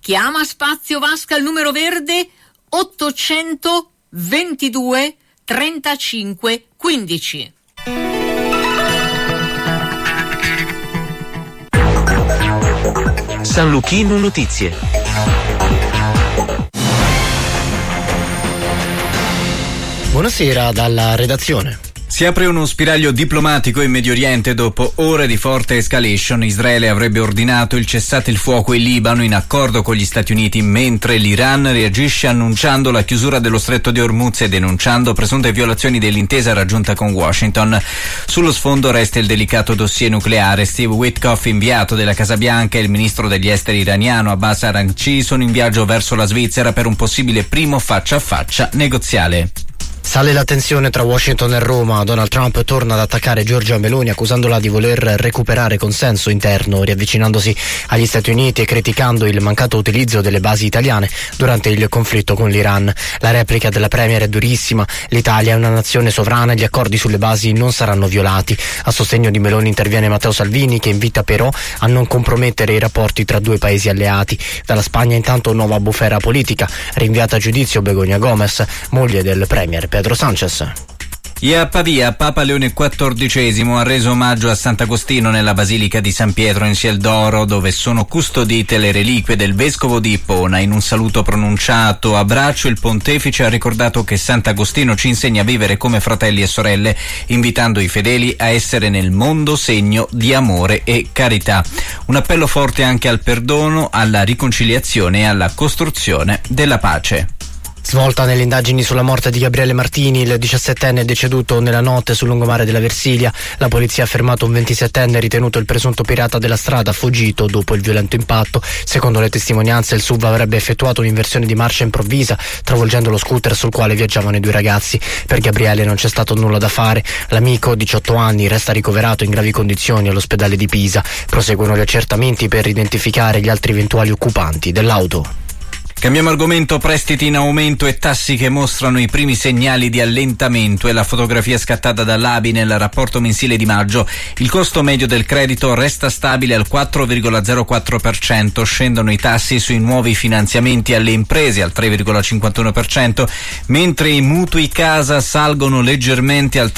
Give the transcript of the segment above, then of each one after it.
chiama Spazio Vasca il numero verde 822 35 15. San Luchino Notizie. Buonasera dalla redazione. Si apre uno spiraglio diplomatico in Medio Oriente dopo ore di forte escalation. Israele avrebbe ordinato il cessate il fuoco in Libano in accordo con gli Stati Uniti, mentre l'Iran reagisce annunciando la chiusura dello stretto di Hormuz e denunciando presunte violazioni dell'intesa raggiunta con Washington. Sullo sfondo resta il delicato dossier nucleare. Steve Witkoff, inviato della Casa Bianca, e il ministro degli esteri iraniano Abbas Araghchi sono in viaggio verso la Svizzera per un possibile primo faccia a faccia negoziale. Sale la tensione tra Washington e Roma. Donald Trump torna ad attaccare Giorgia Meloni accusandola di voler recuperare consenso interno, riavvicinandosi agli Stati Uniti e criticando il mancato utilizzo delle basi italiane durante il conflitto con l'Iran. La replica della premier è durissima: l'Italia è una nazione sovrana e gli accordi sulle basi non saranno violati. A sostegno di Meloni interviene Matteo Salvini, che invita però a non compromettere i rapporti tra due paesi alleati. Dalla Spagna intanto nuova bufera politica, rinviata a giudizio Begoña Gómez, moglie del premier Pedro Sánchez. E a Pavia, Papa Leone XIV ha reso omaggio a Sant'Agostino nella Basilica di San Pietro in Ciel d'Oro, dove sono custodite le reliquie del vescovo di Ippona. In un saluto pronunciato a braccio, il pontefice ha ricordato che Sant'Agostino ci insegna a vivere come fratelli e sorelle, invitando i fedeli a essere nel mondo segno di amore e carità. Un appello forte anche al perdono, alla riconciliazione e alla costruzione della pace. Svolta nelle indagini sulla morte di Gabriele Martini, il 17enne deceduto nella notte sul lungomare della Versilia. La polizia ha fermato un 27enne ritenuto il presunto pirata della strada, fuggito dopo il violento impatto. Secondo le testimonianze, il SUV avrebbe effettuato un'inversione di marcia improvvisa, travolgendo lo scooter sul quale viaggiavano i due ragazzi. Per Gabriele non c'è stato nulla da fare. L'amico, 18 anni, resta ricoverato in gravi condizioni all'ospedale di Pisa. Proseguono gli accertamenti per identificare gli altri eventuali occupanti dell'auto. Cambiamo argomento: prestiti in aumento e tassi che mostrano i primi segnali di allentamento. È la fotografia scattata dall'ABI nel rapporto mensile di maggio. Il costo medio del credito resta stabile al 4,04%, scendono i tassi sui nuovi finanziamenti alle imprese al 3,51%, mentre i mutui casa salgono leggermente al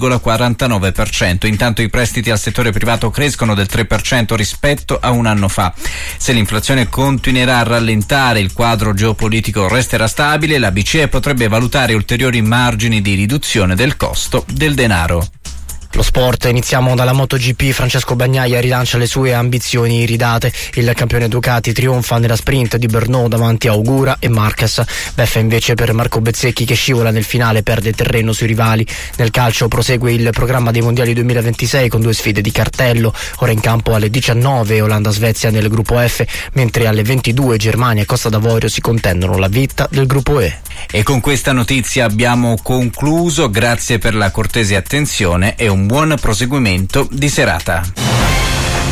3,49%. Intanto i prestiti al settore privato crescono del 3% rispetto a un anno fa. Se l'inflazione continuerà a rallentare, il quadro geopolitico resterà stabile, la BCE potrebbe valutare ulteriori margini di riduzione del costo del denaro. Lo sport, iniziamo dalla MotoGP. Francesco Bagnaia rilancia le sue ambizioni iridate. Il campione Ducati trionfa nella sprint di Brno davanti a Augura e Marquez. Beffa invece per Marco Bezzecchi, che scivola nel finale, perde terreno sui rivali. Nel calcio prosegue il programma dei mondiali 2026 con due sfide di cartello. Ora in campo alle 19 Olanda-Svezia nel gruppo F, mentre alle 22 Germania e Costa d'Avorio si contendono la vetta del gruppo E. E con questa notizia abbiamo concluso. Grazie per la cortese attenzione e un buon proseguimento di serata.